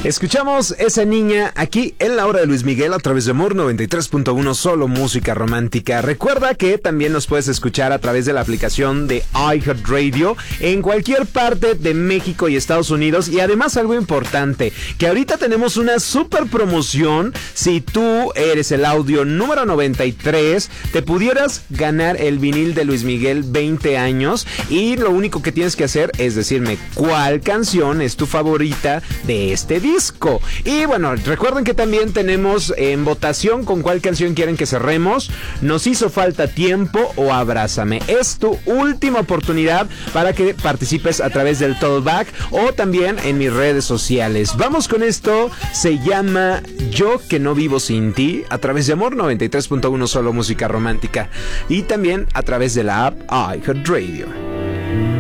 Escuchamos Esa Niña aquí en la hora de Luis Miguel a través de Amor 93.1, solo música romántica. Recuerda que también nos puedes escuchar a través de la aplicación de iHeartRadio en cualquier parte de México y Estados Unidos. Y además algo importante, que ahorita tenemos una super promoción. Si tú eres el audio número 93, te pudieras ganar el vinil de Luis Miguel 20 años. Y lo único que tienes que hacer es decirme cuál canción es tu favorita de este disco. Y bueno, recuerden que también tenemos en votación con cuál canción quieren que cerremos. Nos hizo falta tiempo o Abrázame. Es tu última oportunidad para que participes a través del Tollback o también en mis redes sociales. Vamos con esto, se llama Yo que no vivo sin ti, a través de Amor 93.1, solo música romántica, y también a través de la app iHeartRadio.